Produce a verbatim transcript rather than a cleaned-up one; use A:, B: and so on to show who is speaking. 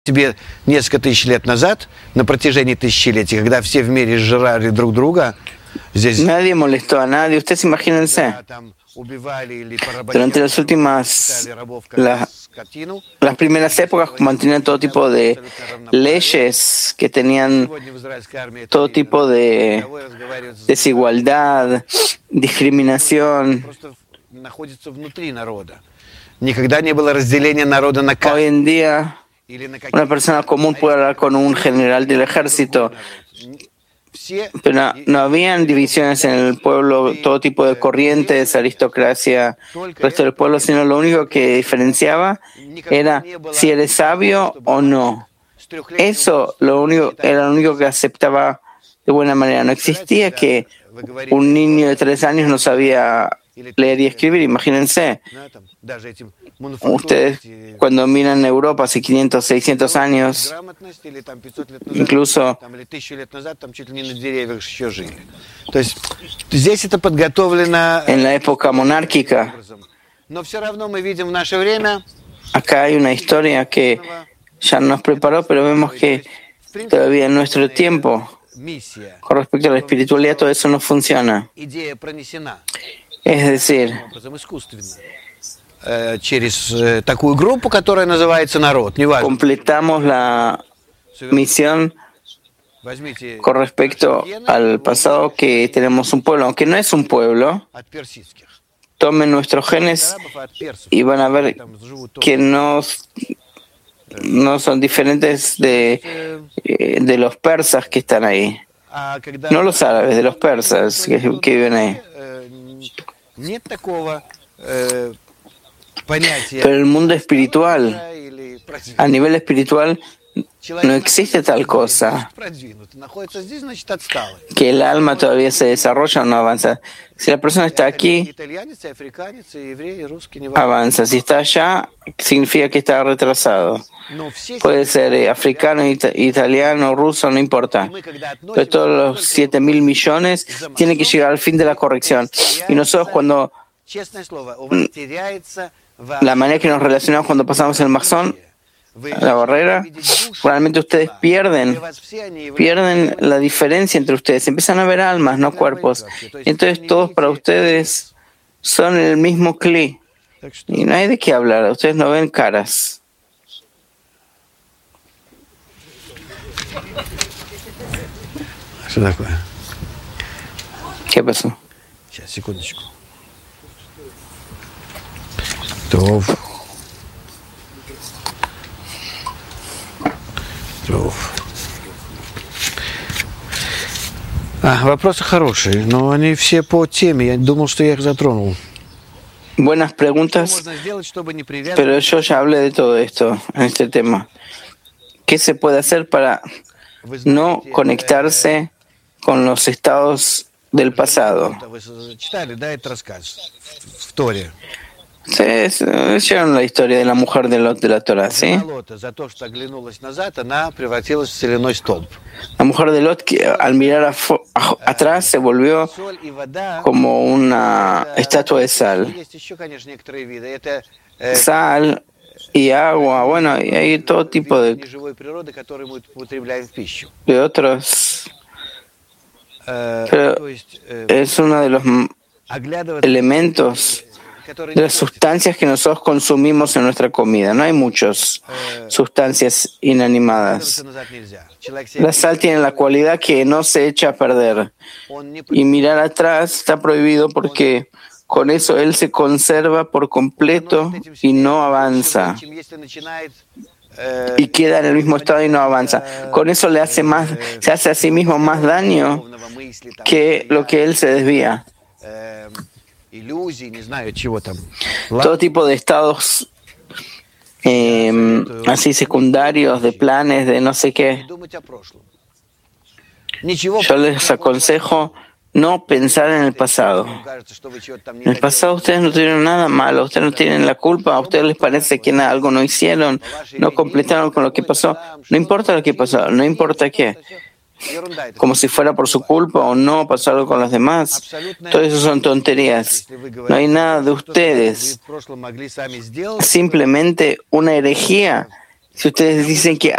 A: Тебе несколько тысяч лет назад, на протяжении тысячелетий, когда все в мире сжирали друг друга, здесь
B: Nadie molestó a nadie. Ustedes imagínense,
A: там убивали или
B: durante las
A: порабощали,
B: últimas,
A: считали рабов как
B: la-
A: скотину.
B: las primeras épocas mantenían todo tipo de leyes que tenían
A: Сегодня в израильской армии это
B: todo
A: видно.
B: tipo de
A: Рядовой разговаривает с-
B: desigualdad, discriminación.
A: просто находится внутри народа. Никогда не было разделения народа на
B: Hoy
A: касты
B: en día,
A: или на
B: una
A: какие-то.
B: persona común puede hablar con un general del ejército,
A: Все
B: pero no, no habían divisiones en el pueblo, todo tipo de corrientes, aristocracia, resto del pueblo, sino lo único que diferenciaba era si eres sabio o no. Eso lo único, era lo único que aceptaba de buena manera. No existía que un niño de tres años no sabía leer y escribir. Imagínense, ustedes cuando miran Europa hace quinientos, seiscientos años, incluso en la época monárquica, acá hay una historia que ya nos preparó, pero vemos que todavía en nuestro tiempo, con respecto a la espiritualidad, todo eso no funciona. Es decir,
A: через такую группу, которая называется народ, неважно.
B: completamos la misión con respecto al pasado que tenemos un pueblo, aunque no es un pueblo.
A: От персидских.
B: Tomen nuestros genes y van a ver que no, no son diferentes de, eh, de los persas que están ahí.
A: А когда
B: No los árabes, de los persas que, que viven ahí.
A: э, нет такого э, понятия
B: Pero el mundo espiritual,
A: или продвинутый.
B: a nivel espiritual,
A: Человек
B: no existe tal cosa.
A: продвинутый, находится здесь, значит, отсталый.
B: Que el alma todavía se desarrolla o no avanza. Si la persona está aquí,
A: Итальянец, и африканец, и еврей, и русский, не важно.
B: avanza. Si está allá, significa que está retrasado.
A: Но все
B: Puede ser eh, africano, ita- italiano, ruso, no importa.
A: мы, когда
B: Pero
A: относимся
B: todos los siete mil millones tienen que llegar al fin de la corrección. Y nosotros cuando,
A: честное слово, у вас теряется
B: la manera que nos relacionamos cuando pasamos el Maxón, la barrera, realmente ustedes pierden, pierden la diferencia entre ustedes. Empiezan a ver almas, no cuerpos. Entonces todos para ustedes son el mismo cli. Y no hay de qué hablar, ustedes no ven caras.
A: Что такое?
B: ¿Qué pasó?
A: Сейчас, секундочку. Тов. Тов. А, вопросы хорошие, но они все по теме. Я думал, что я их затронул.
B: Buenas preguntas,
A: Можно сделать, чтобы не привязывать.
B: pero yo ya hablé de todo esto en este tema. ¿Qué se puede hacer para
A: Вы
B: no
A: знаете,
B: conectarse con los estados del pasado?
A: э, Вы читали, да, этот рассказ в, в Торе?
B: Ustedes eh, leyeron la historia de la mujer de Lot de la Torah, ¿sí?
A: Жена Лота за то, что оглянулась назад, она превратилась в соляной столб.
B: La mujer de Lot, que al mirar afo- a- atrás, se volvió
A: Соль и вода.
B: como una estatua de sal.
A: Есть еще, конечно, некоторые виды. Это э,
B: Sal y agua, bueno, y hay todo tipo
A: виды
B: de,
A: неживой природы, которые мы употребляем в пищу.
B: de otros.
A: Э,
B: Pero
A: то есть э,
B: es uno de los m-
A: оглядываться,
B: elementos,
A: которые
B: de
A: не
B: las
A: портят.
B: sustancias que nosotros consumimos en nuestra comida. No hay muchas sustancias inanimadas.
A: Оглядываться назад нельзя. Человек себя
B: La sal tiene la cualidad que no se echa a perder.
A: он не
B: Y mirar atrás está prohibido porque con eso él se conserva por completo y no avanza.
A: чем если начинает э,
B: Y queda en el mismo estado y no avanza. Con eso le hace más, se hace a sí mismo más daño
A: духовного мысли, там,
B: que lo que él se desvía.
A: э, иллюзий, не знаю, чего там.
B: Todo tipo de estados eh, así secundarios, de planes, de no sé qué.
A: Не думать о прошлом. Ничего.
B: Yo les aconsejo no pensar en el pasado.
A: Вам кажется, что вы чего-то там не
B: En el pasado ustedes no tuvieron nada malo, ustedes no tienen la culpa, a ustedes les parece que na- algo no hicieron, no completaron con lo que pasó. No importa lo que pasó, no importa qué.
A: Ерунда это.
B: Como si fuera por su culpa o no, pasó algo con los demás. Todo eso son tonterías. No hay nada de
A: Вы
B: ustedes.
A: в прошлом могли сами сделать.
B: Simplemente una herejía Si ustedes dicen que